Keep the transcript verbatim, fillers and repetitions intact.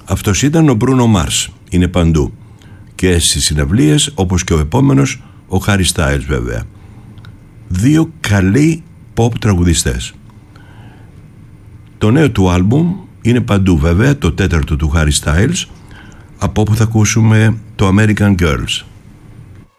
Αυτός ήταν ο Μπρούνο Μάρς. Είναι παντού. Και στις συναυλίες, όπως και ο επόμενος, ο Χάρι Στάιλς βέβαια. Δύο καλοί pop τραγουδιστές. Το νέο του άλμπουμ είναι παντού βέβαια, το τέταρτο του Χάρι Στάιλς, από όπου θα ακούσουμε το American Girls.